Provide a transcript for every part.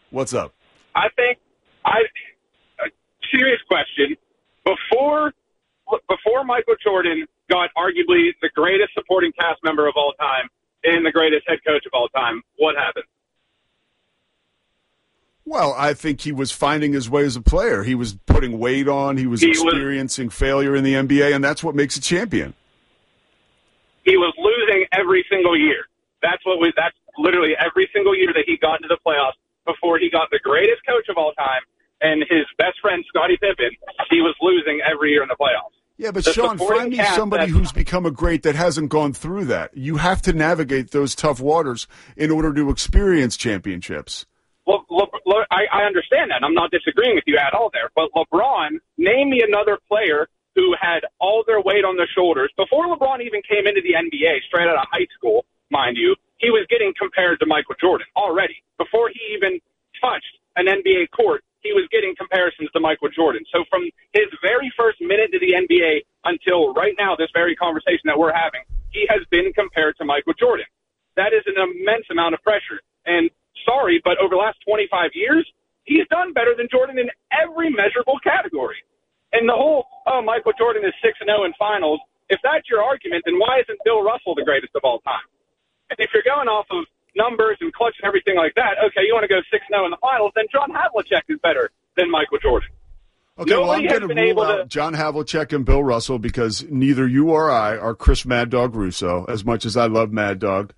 What's up? I think a serious question. Before Michael Jordan got arguably the greatest supporting cast member of all time and the greatest head coach of all time, what happened? Well, I think he was finding his way as a player. He was putting weight on. He was experiencing failure in the NBA, and that's what makes a champion. He was losing every single year. That's literally every single year that he got into the playoffs before he got the greatest coach of all time and his best friend, Scottie Pippen. He was losing every year in the playoffs. Yeah, but Sean, find me somebody who's become a great that hasn't gone through that. You have to navigate those tough waters in order to experience championships. Well, I understand that. I'm not disagreeing with you at all there. But LeBron, name me another player who had all their weight on their shoulders. Before LeBron even came into the NBA, straight out of high school, mind you, he was getting compared to Michael Jordan already. Before he even touched an NBA court, he was getting comparisons to Michael Jordan. So from his very first minute to the NBA until right now, this very conversation that we're having, he has been compared to Michael Jordan. That is an immense amount of pressure. And sorry, but over the last 25 years, he's done better than Jordan in every measurable category. And the whole, Michael Jordan is 6-0 in finals, if that's your argument, then why isn't Bill Russell the greatest of all time? And if you're going off of numbers and clutch and everything like that, okay, you want to go 6-0 in the finals, then John Havlicek is better than Michael Jordan. Okay, well, I'm going to rule out John Havlicek and Bill Russell because neither you or I are Chris Mad Dog Russo, as much as I love Mad Dog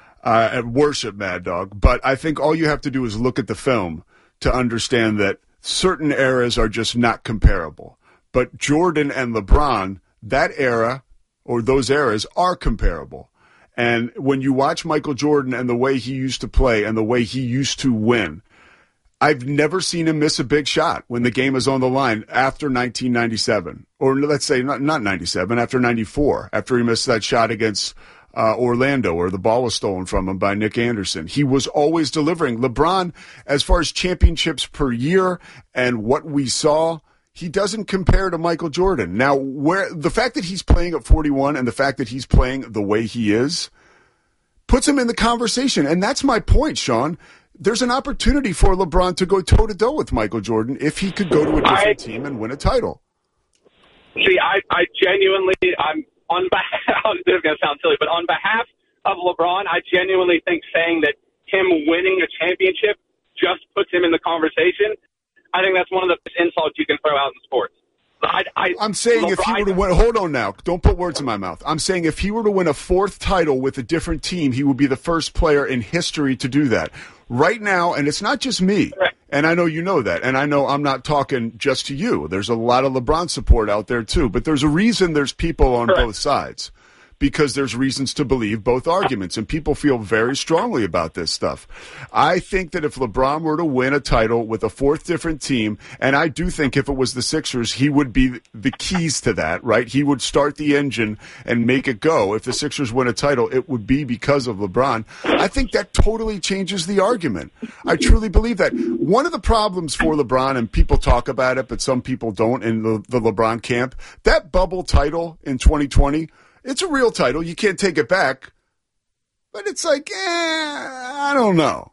and worship Mad Dog. But I think all you have to do is look at the film to understand that certain eras are just not comparable. But Jordan and LeBron, that era or those eras are comparable. And when you watch Michael Jordan and the way he used to play and the way he used to win, I've never seen him miss a big shot when the game is on the line after 1997. Or let's say not 97, after 94, after he missed that shot against Orlando where the ball was stolen from him by Nick Anderson. He was always delivering. LeBron, as far as championships per year and what we saw, he doesn't compare to Michael Jordan. Now, where the fact that he's playing at 41 and the fact that he's playing the way he is puts him in the conversation. And that's my point, Sean. There's an opportunity for LeBron to go toe-to-toe with Michael Jordan if he could go to a different team and win a title. See, I genuinely, I'm on behalf, this is going to sound silly, but on behalf of LeBron, I genuinely think saying that him winning a championship just puts him in the conversation. I think that's one of the best insults you can throw out in sports. I'm saying LeBron, if he were to win, hold on now, don't put words in my mouth. I'm saying if he were to win a fourth title with a different team, he would be the first player in history to do that. Right now, and it's not just me, and I know you know that, and I know I'm not talking just to you. There's a lot of LeBron support out there too, but there's a reason there's people on both sides. Because there's reasons to believe both arguments, and people feel very strongly about this stuff. I think that if LeBron were to win a title with a fourth different team, and I do think if it was the Sixers, he would be the keys to that, right? He would start the engine and make it go. If the Sixers win a title, it would be because of LeBron. I think that totally changes the argument. I truly believe that. One of the problems for LeBron, and people talk about it, but some people don't in the LeBron camp, that bubble title in 2020, it's a real title. You can't take it back. But it's like, I don't know.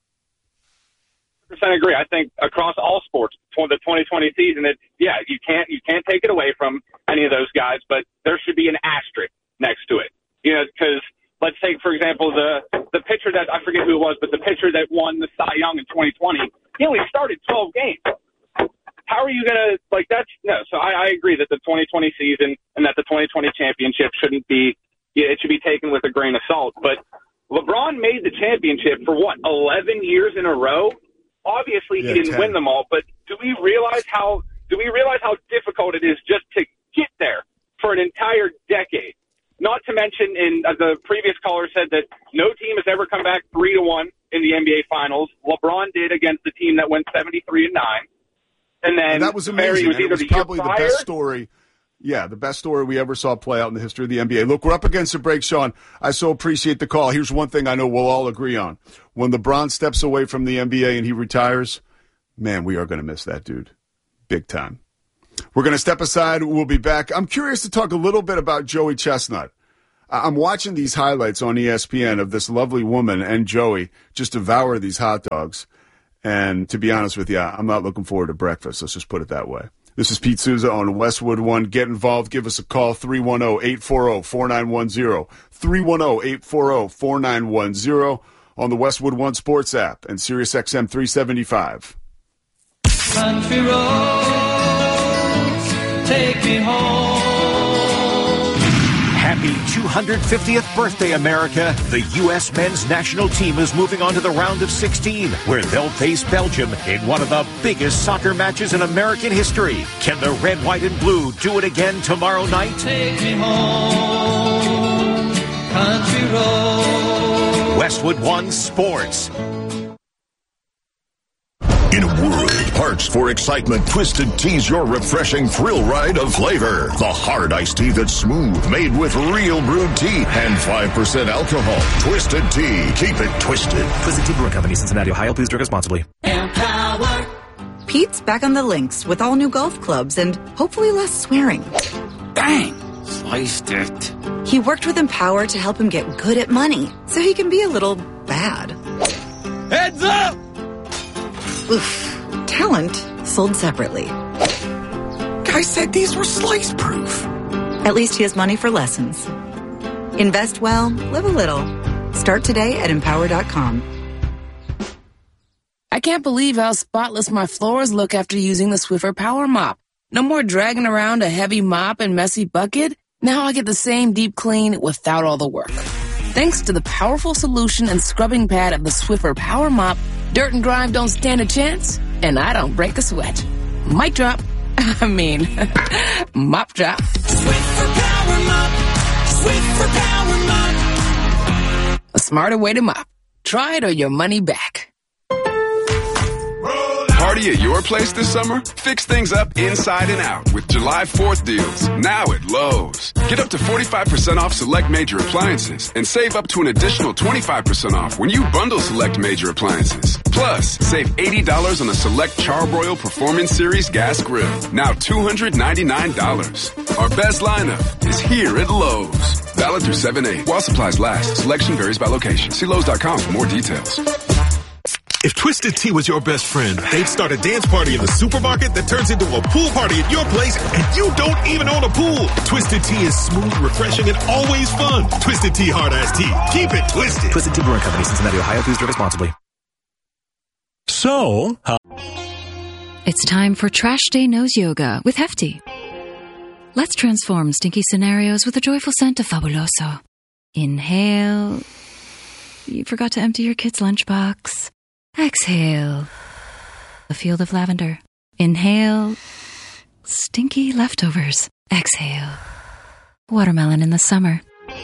I agree. I think across all sports, the 2020 season, you can't take it away from any of those guys, but there should be an asterisk next to it. You know, because let's take, for example, the pitcher that, I forget who it was, but the pitcher that won the Cy Young in 2020, he only started 12 games. How are you going to, so I agree that the 2020 season and that the 2020 championship shouldn't be, it should be taken with a grain of salt. But LeBron made the championship for 11 years in a row? Obviously, he didn't win them all, but do we realize how difficult it is just to get there for an entire decade? Not to mention, the previous caller said that no team has ever come back 3-1 in the NBA Finals. LeBron did against the team that went 73-9. And then that was amazing. It was probably the best story. Yeah, the best story we ever saw play out in the history of the NBA. Look, we're up against the break, Sean. I so appreciate the call. Here's one thing I know we'll all agree on. When LeBron steps away from the NBA and he retires, man, we are going to miss that dude. Big time. We're going to step aside. We'll be back. I'm curious to talk a little bit about Joey Chestnut. I'm watching these highlights on ESPN of this lovely woman and Joey just devour these hot dogs. And to be honest with you, I'm not looking forward to breakfast. Let's just put it that way. This is Pete Souza on Westwood One. Get involved. Give us a call, 310-840-4910, 310-840-4910 on the Westwood One Sports app and Sirius XM 375. Country roads, take me home. Happy 250th birthday, America. The U.S. men's national team is moving on to the round of 16, where they'll face Belgium in one of the biggest soccer matches in American history. Can the red, white, and blue do it again tomorrow night? Take me home, country road. Westwood One Sports. In a world parched for excitement, Twisted Tea's your refreshing thrill ride of flavor. The hard iced tea that's smooth, made with real brewed tea and 5% alcohol. Twisted Tea. Keep it twisted. Twisted Tea Brewing Company, Cincinnati, Ohio. Please drink responsibly. Empower. Pete's back on the links with all new golf clubs and hopefully less swearing. Bang! Sliced it. He worked with Empower to help him get good at money, so he can be a little bad. Heads up! Oof. Talent sold separately. Guy said these were slice proof. At least he has money for lessons. Invest well, live a little. Start today at Empower.com. I can't believe how spotless my floors look after using the Swiffer Power Mop. No more dragging around a heavy mop and messy bucket. Now I get the same deep clean without all the work. Thanks to the powerful solution and scrubbing pad of the Swiffer Power Mop, dirt and grime don't stand a chance, and I don't break a sweat. Mic drop. Mop drop. Swiffer Power Mop. Swiffer Power Mop. A smarter way to mop. Try it or your money back. Party at your place this summer? Fix things up inside and out with July 4th deals now at Lowe's. Get up to 45% off select major appliances and save up to an additional 25% off when you bundle select major appliances. Plus, save $80 on a select Charbroil Performance Series gas grill, now $299. Our best lineup is here at Lowe's. Valid through 7/8 while supplies last. Selection varies by location. See Lowe's.com for more details. If Twisted Tea was your best friend, they'd start a dance party in the supermarket that turns into a pool party at your place, and you don't even own a pool. Twisted Tea is smooth, refreshing, and always fun. Twisted Tea Hard Iced Tea. Keep it twisted. Twisted Tea Brewing Company, Cincinnati, Ohio. Please drink responsibly. So, it's time for Trash Day Nose Yoga with Hefty. Let's transform stinky scenarios with a joyful scent of Fabuloso. Inhale. You forgot to empty your kid's lunchbox. Exhale. A field of lavender. Inhale. Stinky leftovers. Exhale. Watermelon in the summer.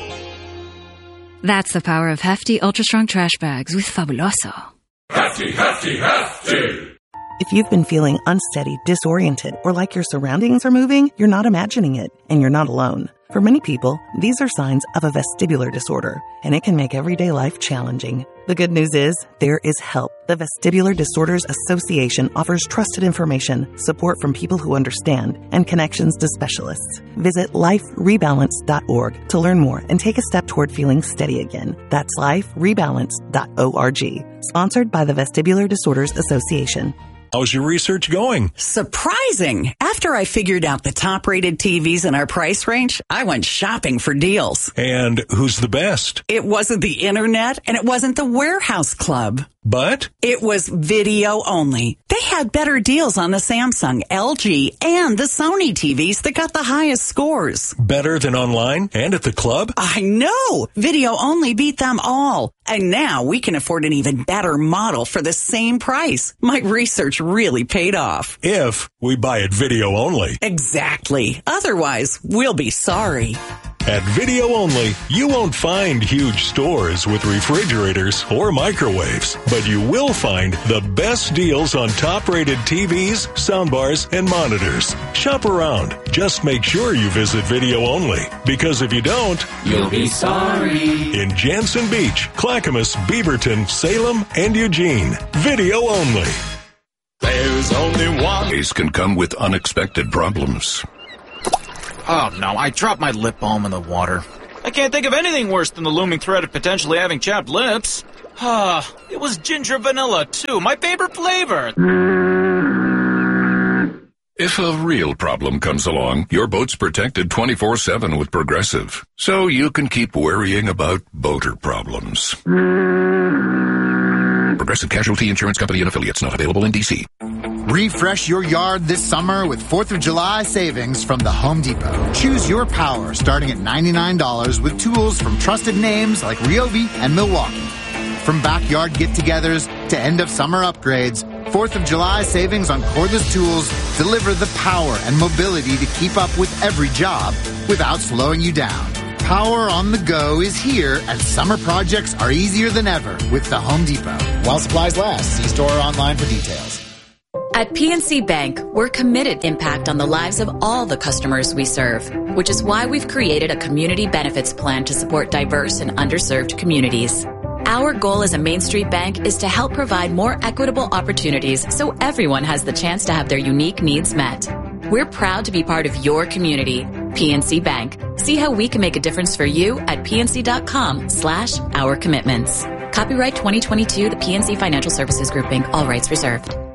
That's the power of Hefty Ultra Strong Trash Bags with Fabuloso. Hefty, Hefty, Hefty! If you've been feeling unsteady, disoriented, or like your surroundings are moving, you're not imagining it, and you're not alone. For many people, these are signs of a vestibular disorder, and it can make everyday life challenging. The good news is, there is help. The Vestibular Disorders Association offers trusted information, support from people who understand, and connections to specialists. Visit liferebalance.org to learn more and take a step toward feeling steady again. That's liferebalance.org. Sponsored by the Vestibular Disorders Association. How's your research going? Surprising! After I figured out the top-rated TVs in our price range, I went shopping for deals. And who's the best? It wasn't the internet, and it wasn't the Warehouse Club. But? It was video only. They had better deals on the Samsung, LG, and the Sony TVs that got the highest scores. Better than online and at the club? I know! Video only beat them all. And now we can afford an even better model for the same price. My research really paid off. If we buy it video only. Exactly. Otherwise, we'll be sorry. At Video Only, you won't find huge stores with refrigerators or microwaves, but you will find the best deals on top-rated TVs, soundbars, and monitors. Shop around. Just make sure you visit Video Only, because if you don't, you'll be sorry. In Jansen Beach, Clackamas, Beaverton, Salem, and Eugene. Video Only. There's only one. These can come with unexpected problems. Oh no, I dropped my lip balm in the water. I can't think of anything worse than the looming threat of potentially having chapped lips. It was ginger vanilla, too. My favorite flavor. If a real problem comes along, your boat's protected 24/7 with Progressive, so you can keep worrying about boater problems. Progressive Casualty Insurance Company and Affiliates, not available in D.C. Refresh your yard this summer with 4th of July savings from the Home Depot. Choose your power starting at $99 with tools from trusted names like Ryobi and Milwaukee. From backyard get-togethers to end-of-summer upgrades, 4th of July savings on cordless tools deliver the power and mobility to keep up with every job without slowing you down. Power on the go is here, and summer projects are easier than ever with the Home Depot. While supplies last, see store or online for details. At PNC Bank, we're committed to impact on the lives of all the customers we serve, which is why we've created a community benefits plan to support diverse and underserved communities. Our goal as a Main Street bank is to help provide more equitable opportunities so everyone has the chance to have their unique needs met. We're proud to be part of your community. PNC Bank. See how we can make a difference for you at pnc.com/ourcommitments. Copyright 2022, the PNC Financial Services Group, Inc., all rights reserved.